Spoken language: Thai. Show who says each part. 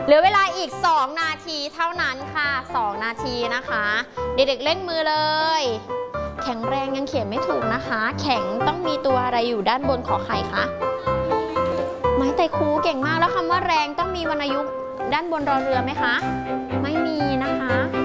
Speaker 1: เหลือเวลาอีก2นาทีเท่านั้นค่ะ2นาทีนะคะเด็กๆเร่งมือเลยแข็งแรงยังเขียนไม่ถูกนะคะแข็งต้องมีตัวอะไรอยู่ด้านบนขอไข่คะไม้ไต่คูเก่งมากแล้วคำว่าแรงต้องมีวรรณยุกต์ด้านบนรอเรือไหมคะไม่มีนะคะ